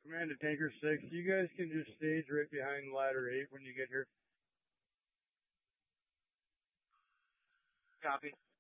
Commander Tanker 6, you guys can just stage right behind ladder 8 when you get here. Copy.